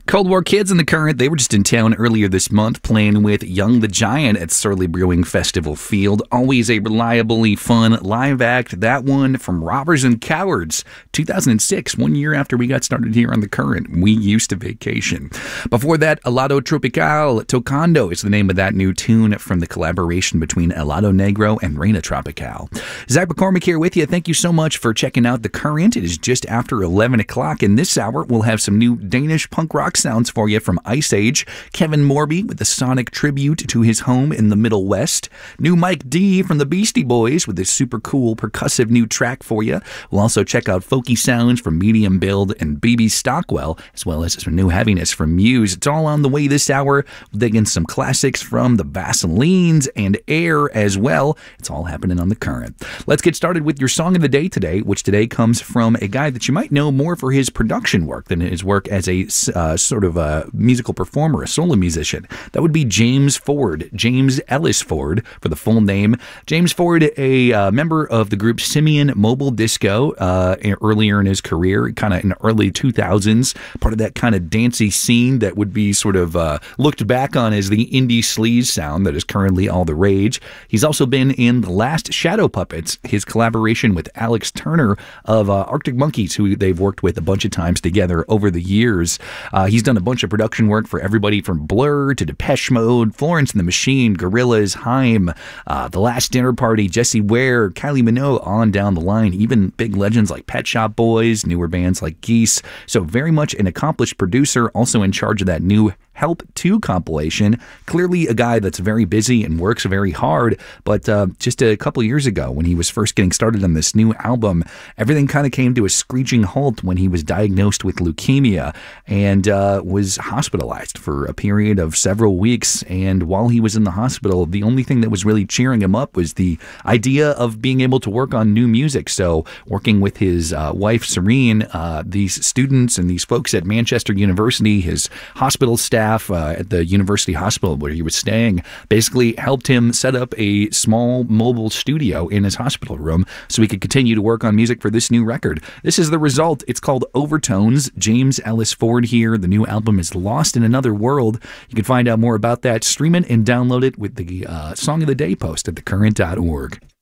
Cold War Kids in the Current, they were just in town earlier this month playing with Young the Giant at Surly Brewing Festival Field. Always a reliably fun live act. That one from Robbers and Cowards, 2006, 1 year after we got started here on the Current. We used to vacation. Before that, Helado Tropical, Tocando is the name of that new tune from the collaboration between Helado Negro and Reina Tropical. Zach McCormick here with you. Thank you so much for checking out the Current. It is just after 11 o'clock, and this hour we'll have some new Danish punk rock sounds for you from Ice Age, Kevin Morby with a sonic tribute to his home in the Middle West, new Mike D from the Beastie Boys with this super cool percussive new track for you. We'll also check out folky sounds from Medium Build and BB Stockwell, as well as some new heaviness from Muse. It's all on the way this hour. We'll dig in some classics from the Vaselines and Air as well. It's all happening on the Current. Let's get started with your song of the day today, which today comes from a guy that you might know more for his production work than his work as a sort of a musical performer, a solo musician. That would be James Ford, James Ellis Ford for the full name. James Ford, a member of the group Simian Mobile Disco earlier in his career, kind of in the early 2000s, part of that kind of dancey scene that would be sort of looked back on as the indie sleaze sound that is currently all the rage. He's also been in The Last Shadow Puppets, his collaboration with Alex Turner of Arctic Monkeys, who they've worked with a bunch of times together over the years. He's done a bunch of production work for everybody from Blur to Depeche Mode, Florence and the Machine, Gorillaz, Haim, The Last Dinner Party, Jessie Ware, Kylie Minogue, on down the line, even big legends like Pet Shop Boys, newer bands like Geese. So very much an accomplished producer, also in charge of that new Help 2 compilation. Clearly a guy that's very busy and works very hard, but just a couple years ago when he was first getting started on this new album, everything kind of came to a screeching halt when he was diagnosed with leukemia and was hospitalized for a period of several weeks. And while he was in the hospital, the only thing that was really cheering him up was the idea of being able to work on new music. So working with his wife, Serene, these students and these folks at Manchester University, his hospital staff, at the university hospital where he was staying, basically helped him set up a small mobile studio in his hospital room so he could continue to work on music for this new record. This is the result. It's called Overtones. James Ellis Ford here. The new album is Lost in Another World. You can find out more about that, stream it, and download it with the Song of the Day post at thecurrent.org.